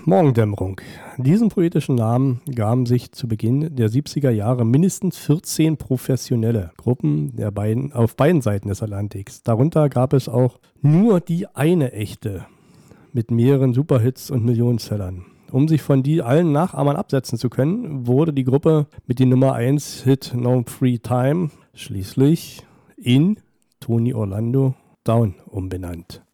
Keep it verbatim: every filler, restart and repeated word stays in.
Morgendämmerung. Diesen poetischen Namen gaben sich zu Beginn der siebziger Jahre mindestens vierzehn professionelle Gruppen der beiden, auf beiden Seiten des Atlantiks. Darunter gab es auch nur die eine echte mit mehreren Superhits und Millionensellern. Um sich von die allen Nachahmern absetzen zu können, wurde die Gruppe mit dem Nummer eins Hit No Free Time schließlich in Tony Orlando Down umbenannt.